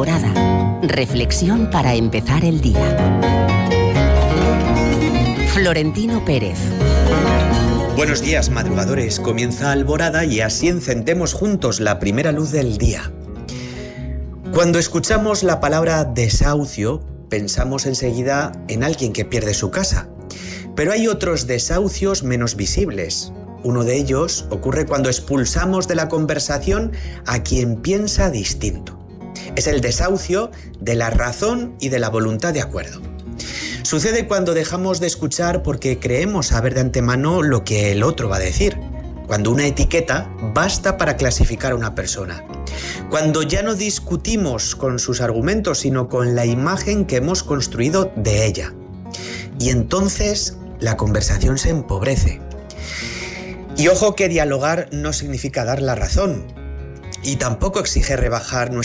Alborada. Reflexión para empezar el día. Florentino Pérez. Buenos días, madrugadores. Comienza Alborada y así encendemos juntos la primera luz del día. Cuando escuchamos la palabra desahucio, pensamos enseguida en alguien que pierde su casa. Pero hay otros desahucios menos visibles. Uno de ellos ocurre cuando expulsamos de la conversación a quien piensa distinto. Es el desahucio de la razón y de la voluntad de acuerdo. Sucede cuando dejamos de escuchar porque creemos saber de antemano lo que el otro va a decir. Cuando una etiqueta basta para clasificar a una persona. Cuando ya no discutimos con sus argumentos, sino con la imagen que hemos construido de ella. Y entonces la conversación se empobrece. Y ojo que dialogar no significa dar la razón. Y tampoco exige rebajar nuestra